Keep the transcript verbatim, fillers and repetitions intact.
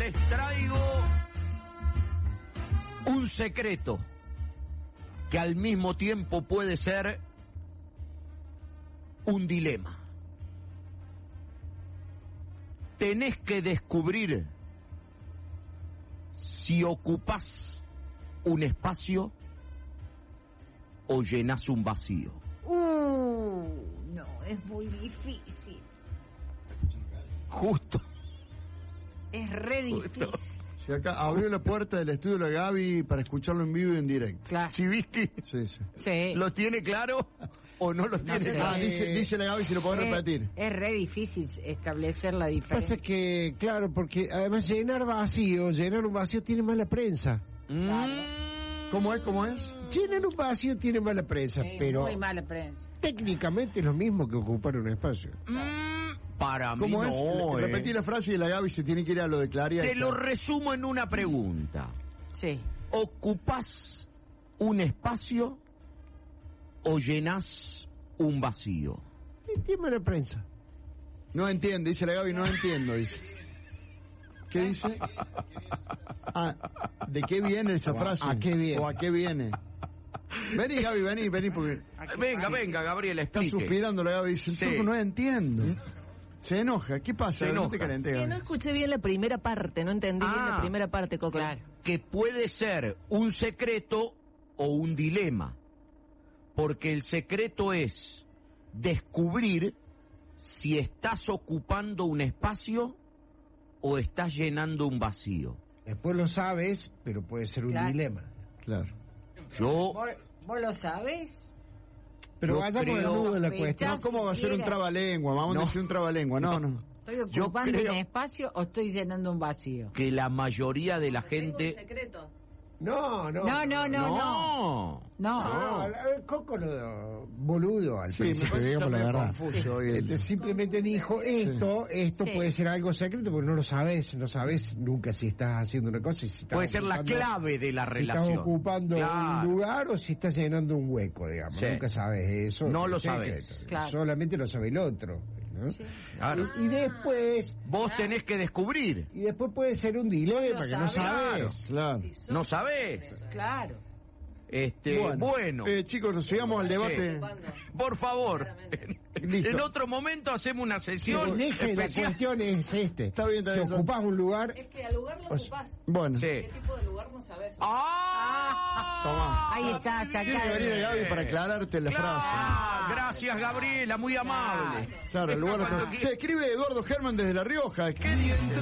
les traigo un secreto que al mismo tiempo puede ser un dilema. Tenés que descubrir si ocupás un espacio o llenás un vacío. Uh, no, es muy difícil. Justo. Es re difícil. Si acá abrió la puerta del estudio de la Gaby para escucharlo en vivo y en directo. Claro. ¿Sí, Vicky? Sí, sí. Sí. ¿Lo tiene claro o no lo tiene sé. claro? Ah, dice, dice la Gaby si lo podés Es, repetir. es re difícil establecer la diferencia. Pasa que, claro, porque además llenar vacío, llenar un vacío tiene mala prensa. Mm. ¿Cómo es? ¿Cómo es? Llenar un vacío tiene mala prensa, Sí, pero muy mala prensa. técnicamente es lo mismo que ocupar un espacio. Mm, para mí ¿Cómo es? no, Le- eh. Repetí la frase y la Gaby se tiene que ir a lo de Claria. Te lo resumo en una pregunta. Sí. ¿Ocupás un espacio o llenás un vacío? Y tiene mala prensa. No entiende, dice la Gaby, no entiendo, dice. ¿Qué dice? Ah, ¿de qué viene esa frase? ¿A qué viene? ¿O a qué viene? Vení, Gaby, vení, vení, porque Venga, venga, Gabriela, está explique. suspirando la Gaby. Dice, Sí. "Turco, no entiendo. Se enoja. ¿Qué pasa? Se No te enoja. calentes, Que Gaby. no escuché bien la primera parte, no entendí bien Ah, la primera parte, Coco. Claro. Que puede ser un secreto o un dilema. Porque el secreto es descubrir si estás ocupando un espacio o estás llenando un vacío. Después lo sabes, pero puede ser un Claro. dilema. Claro. Yo, ¿Vos, vos lo sabés? Pero Yo vayamos al creo- nudo de la Sospechás. cuestión. No, ¿cómo va a ser un siquiera. trabalengua? Vamos No. a decir un trabalengua. No, no. ¿Estoy Yo ocupando creo- un espacio o estoy llenando un vacío? que la mayoría de la gente... secreto. No, no. No, no, no, no. No. No. No, el Coco lo boludo al Sí, me principio, parece digamos la medio verdad. confuso hoy el- Este, simplemente dijo esto, esto Sí. puede ser algo secreto porque no lo sabes, no sabes nunca si estás haciendo una cosa y si estás Puede ser la ocupando- clave de la si relación. estás ocupando Claro. un lugar o si estás llenando un hueco, digamos. Sí. Nunca sabes eso. No es lo secreto. sabes. Claro. Solamente lo sabe el otro, ¿no? Sí. Claro. Y, y después, Vos tenés que descubrir. y después puede ser un dilema que no sabes. Claro. ¿No sabés? Claro. Este, bueno. Eh, chicos, sigamos al debate. Por favor. Listo. En otro momento hacemos una sesión El eje de la especial. cuestión es este. Está bien, está si bien, está ocupás un lugar, Es que al lugar lo O sea, ocupás. Bueno. Sí. ¿Qué tipo de lugar no sabes? ¡Ah! Tomá. Ahí está, Tiene que sacado. venir Gaby para aclararte la Claro. frase. Gracias, Gabriela, muy amable. Claro, el lugar Cuando está... qui- Che, escribe Eduardo Germán desde La Rioja. ¿Qué dice?